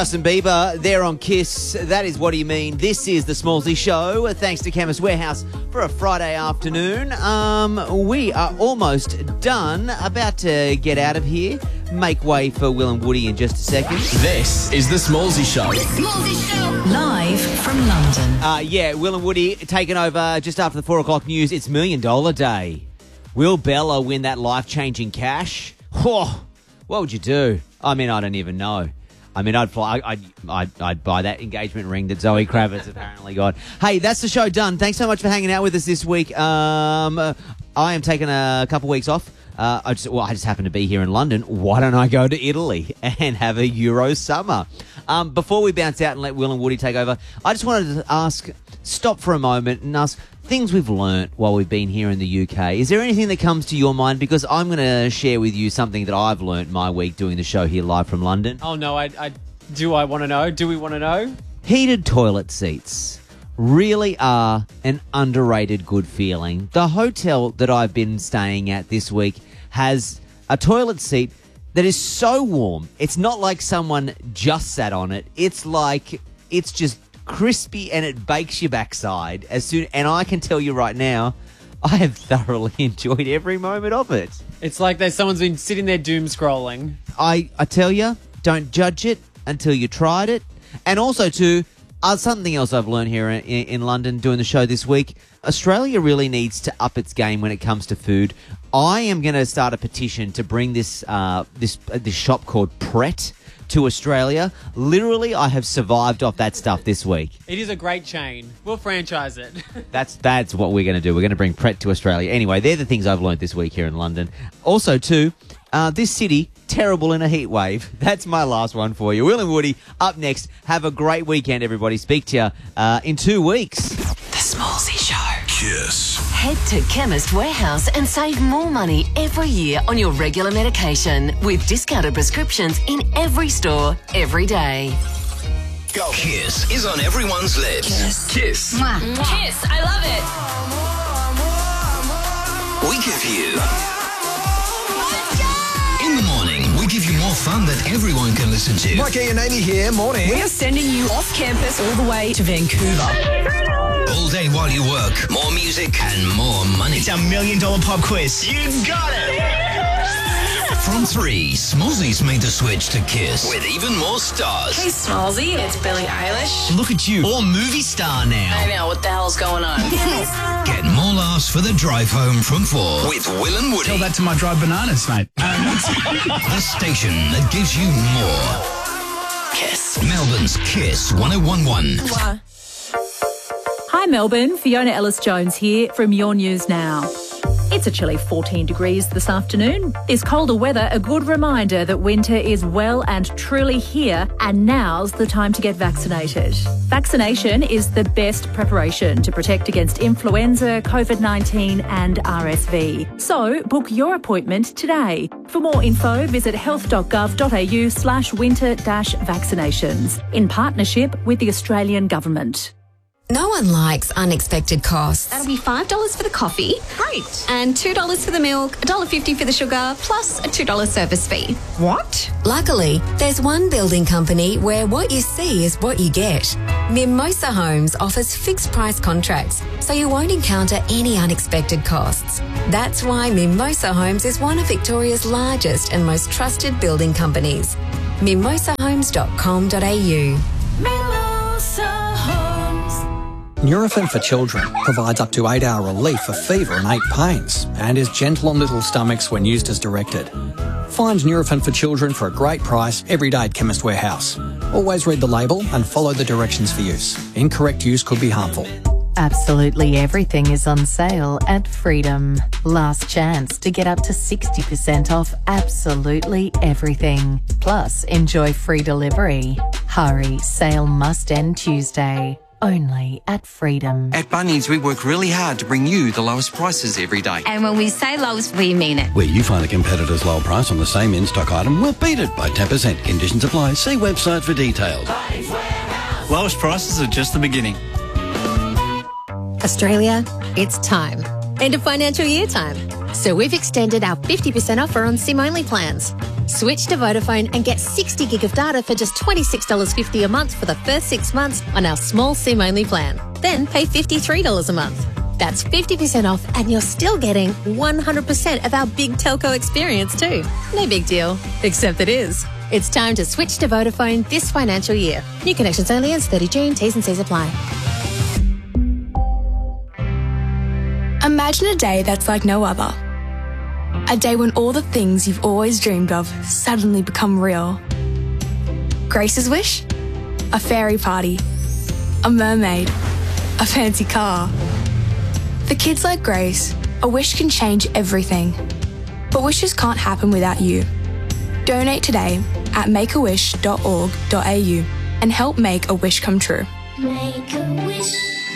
Justin Bieber, there on Kiss. That is What Do You Mean? This is the Smallsy Show. Thanks to Chemist Warehouse for a Friday afternoon. We are almost done. About to get out of here. Make way for Will and Woody in just a second. This is the Smallsy Show. The Smallsy Show. Live from London. Will and Woody taking over just after the 4 o'clock news. It's $1 Million Day. Will Bella win that life-changing cash? Oh, what would you do? I mean, I don't even know. I mean, I'd buy that engagement ring that Zoe Kravitz apparently got. Hey, that's the show done. Thanks so much for hanging out with us this week. I am taking a couple weeks off. I just happen to be here in London. Why don't I go to Italy and have a Euro summer? Before we bounce out and let Will and Woody take over, I just wanted to stop for a moment and ask things we've learnt while we've been here in the UK. Is there anything that comes to your mind? Because I'm going to share with you something that I've learnt my week doing the show here live from London. Oh, no, do I want to know? Do we want to know? Heated toilet seats really are an underrated good feeling. The hotel that I've been staying at this week has a toilet seat that is so warm. It's not like someone just sat on it. It's like it's just crispy and it bakes your backside and I can tell you right now, I have thoroughly enjoyed every moment of it. It's like someone's been sitting there doom scrolling. I tell you, don't judge it until you tried it. And also too, something else I've learned here in London doing the show this week, Australia really needs to up its game when it comes to food. I am going to start a petition to bring this shop called Pret to Australia. Literally, I have survived off that stuff this week. It is a great chain. We'll franchise it. That's what we're going to do. We're going to bring Pret to Australia. Anyway, they're the things I've learned this week here in London. Also, too, this city, terrible in a heat wave. That's my last one for you. Will and Woody, up next. Have a great weekend, everybody. Speak to you in 2 weeks. The Smallsy Show. Kiss. Head to Chemist Warehouse and save more money every year on your regular medication with discounted prescriptions in every store, every day. Go. Kiss is on everyone's lips. Kiss. Mwah. Kiss, I love it. We give you... In the morning, we give you more fun that everyone can listen to. Mikey and Amy here, morning. We are sending you off campus all the way to Vancouver. All day while you work, more music and more money. It's our $1 Million pop quiz. You got it! From 3, Smallsy's made the switch to Kiss with even more stars. Hey, Smallsy, it's Billie Eilish. Look at you, all movie star now. I know, what the hell's going on? Get more laughs for the drive home from 4 with Will and Woody. Tell that to my dried bananas, mate. The station that gives you more. Kiss. Melbourne's Kiss 101.1. Hi Melbourne, Fiona Ellis-Jones here from Your News Now. It's a chilly 14 degrees this afternoon. This colder weather, a good reminder that winter is well and truly here, and now's the time to get vaccinated. Vaccination is the best preparation to protect against influenza, COVID-19 and RSV. So book your appointment today. For more info, visit health.gov.au/winter-vaccinations in partnership with the Australian Government. No one likes unexpected costs. That'll be $5 for the coffee. Great. And $2 for the milk, $1.50 for the sugar, plus a $2 service fee. What? Luckily, there's one building company where what you see is what you get. Mimosa Homes offers fixed price contracts, so you won't encounter any unexpected costs. That's why Mimosa Homes is one of Victoria's largest and most trusted building companies. mimosahomes.com.au. Nurofen for Children provides up to 8-hour relief for fever and ache pains and is gentle on little stomachs when used as directed. Find Nurofen for Children for a great price every day at Chemist Warehouse. Always read the label and follow the directions for use. Incorrect use could be harmful. Absolutely everything is on sale at Freedom. Last chance to get up to 60% off absolutely everything. Plus, enjoy free delivery. Hurry, sale must end Tuesday. Only at Freedom. At Bunnings, we work really hard to bring you the lowest prices every day. And when we say lowest, we mean it. Where you find a competitor's low price on the same in-stock item, we'll beat it by 10%. Conditions apply. See website for details. Lowest prices are just the beginning. Australia, it's time. End of financial year time. So we've extended our 50% offer on SIM-only plans. Switch to Vodafone and get 60 gig of data for just $26.50 a month for the first 6 months on our small SIM-only plan. Then pay $53 a month. That's 50% off and you're still getting 100% of our big telco experience too. No big deal, except it is. It's time to switch to Vodafone this financial year. New connections only ends 30 June. T's and C's apply. Imagine a day that's like no other. A day when all the things you've always dreamed of suddenly become real. Grace's wish? A fairy party. A mermaid. A fancy car. For kids like Grace, a wish can change everything. But wishes can't happen without you. Donate today at makeawish.org.au and help make a wish come true. Make a wish.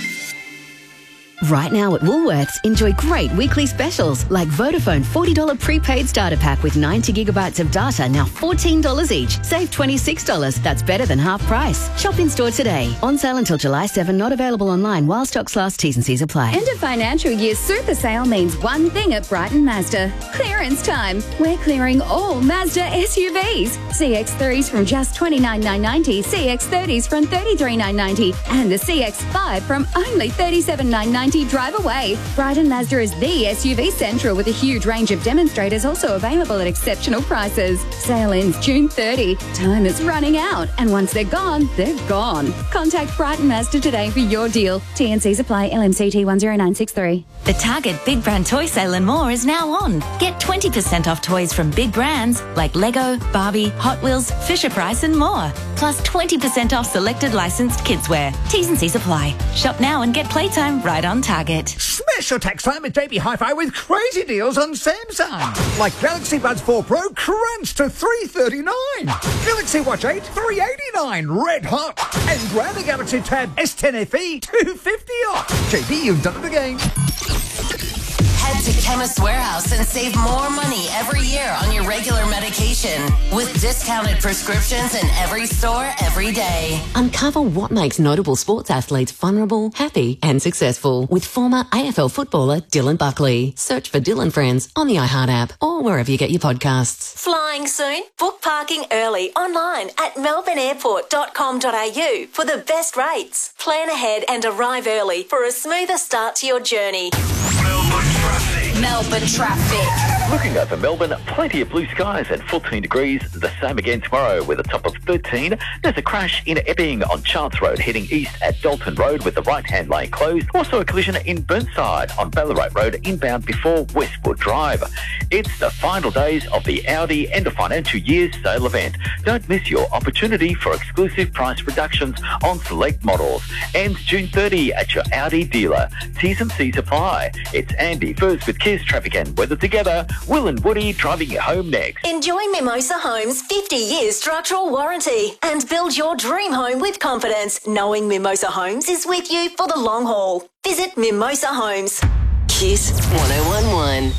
Right now at Woolworths, enjoy great weekly specials like Vodafone $40 prepaid starter pack with 90 gigabytes of data, now $14 each. Save $26. That's better than half price. Shop in store today. On sale until July 7, not available online while stocks last. T's and C's apply. End of financial year super sale means one thing at Brighton Mazda. Clearance time. We're clearing all Mazda SUVs. CX-3s from just $29,990, CX-30s from $33,990 and the CX-5 from only $37,990. Drive away. Brighton Mazda is the SUV central with a huge range of demonstrators also available at exceptional prices. Sale ends June 30. Time is running out and once they're gone, they're gone. Contact Brighton Mazda today for your deal. T&Cs apply. LMCT 10963. The Target Big Brand Toy Sale and more is now on. Get 20% off toys from big brands like Lego, Barbie, Hot Wheels, Fisher-Price and more. Plus 20% off selected licensed kidswear. T's and C's apply. Shop now and get playtime right on Target. Special tax time at JB Hi-Fi with crazy deals on Samsung. Like Galaxy Buds 4 Pro crunch to $339. Galaxy Watch 8 $389. Red hot. And grab the Galaxy Tab S10 FE $250 off. JB, you've done it again. Head to Chemist Warehouse and save more money every year on your regular medication with discounted prescriptions in every store every day. Uncover what makes notable sports athletes vulnerable, happy and successful with former AFL footballer Dylan Buckley. Search for Dylan Friends on the iHeart app or wherever you get your podcasts. Flying soon? Book parking early online at melbourneairport.com.au for the best rates. Plan ahead and arrive early for a smoother start to your journey. Melbourne traffic. Looking over Melbourne, plenty of blue skies at 14 degrees. The same again tomorrow with a top of 13. There's a crash in Epping on Chance Road heading east at Dalton Road with the right-hand lane closed. Also a collision in Burnside on Ballarat Road inbound before Westwood Drive. It's the final days of the Audi end of financial year sale event. Don't miss your opportunity for exclusive price reductions on select models. Ends June 30 at your Audi dealer. T's and C's apply. It's Andy first with Kiss Traffic and Weather together. Will and Woody driving you home next. Enjoy Mimosa Homes' 50-year structural warranty and build your dream home with confidence, knowing Mimosa Homes is with you for the long haul. Visit Mimosa Homes. Kiss 1011.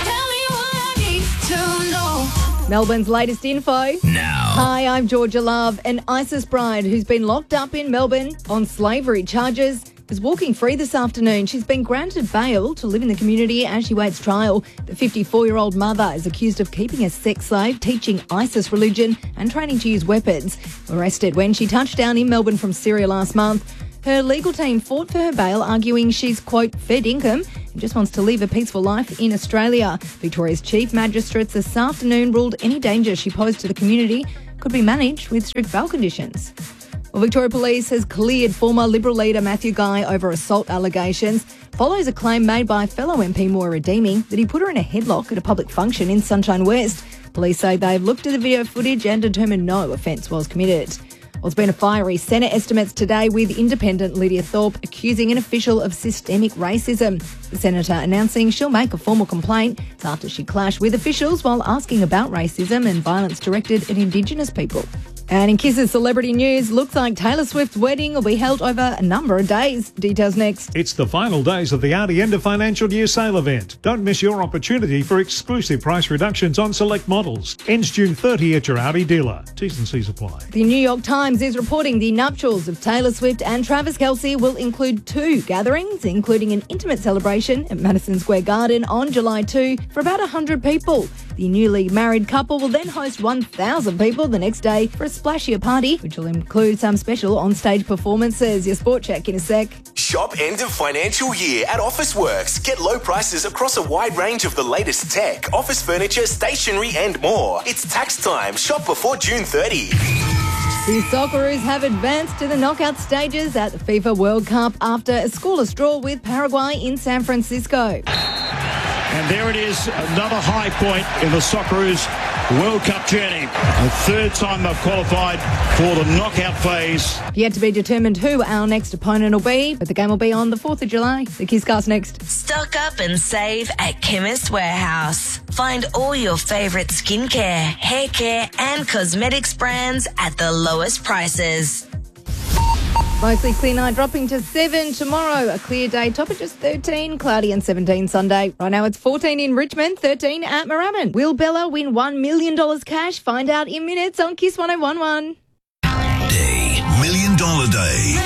Melbourne's latest info. Now. Hi, I'm Georgia Love. An ISIS bride who's been locked up in Melbourne on slavery charges is walking free this afternoon. She's been granted bail to live in the community as she waits trial. The 54-year-old mother is accused of keeping a sex slave, teaching ISIS religion and training to use weapons. Arrested when she touched down in Melbourne from Syria last month. Her legal team fought for her bail, arguing she's, quote, fed income and just wants to live a peaceful life in Australia. Victoria's chief magistrates this afternoon ruled any danger she posed to the community could be managed with strict bail conditions. Well, Victoria Police has cleared former Liberal leader Matthew Guy over assault allegations. Follows a claim made by fellow MP Moira Deeming that he put her in a headlock at a public function in Sunshine West. Police say they've looked at the video footage and determined no offence was committed. Well, it's been a fiery Senate estimates today with independent Lydia Thorpe accusing an official of systemic racism. The senator announcing she'll make a formal complaint after she clashed with officials while asking about racism and violence directed at Indigenous people. And in Kiss's celebrity news, looks like Taylor Swift's wedding will be held over a number of days. Details next. It's the final days of the Audi end of financial year sale event. Don't miss your opportunity for exclusive price reductions on select models. Ends June 30 at your Audi dealer. T's and C's apply. The New York Times is reporting the nuptials of Taylor Swift and Travis Kelce will include 2 gatherings, including an intimate celebration at Madison Square Garden on July 2 for about 100 people. The newly married couple will then host 1,000 people the next day for a splashier party, which will include some special on-stage performances. Your sport check in a sec. Shop end of financial year at Officeworks. Get low prices across a wide range of the latest tech, office furniture, stationery and more. It's tax time. Shop before June 30. The Socceroos have advanced to the knockout stages at the FIFA World Cup after a scoreless draw with Paraguay in San Francisco. And there it is, another high point in the Socceroos World Cup journey. The third time they've qualified for the knockout phase. Yet to be determined who our next opponent will be, but the game will be on the 4th of July. The Kisscast next. Stock up and save at Chemist Warehouse. Find all your favourite skincare, hair care and cosmetics brands at the lowest prices. Mostly clear night, dropping to 7 tomorrow. A clear day, top at just 13, cloudy and 17 Sunday. Right now it's 14 in Richmond, 13 at Moorabbin. Will Bella win $1 million cash? Find out in minutes on Kiss 1011. $1 Million Day.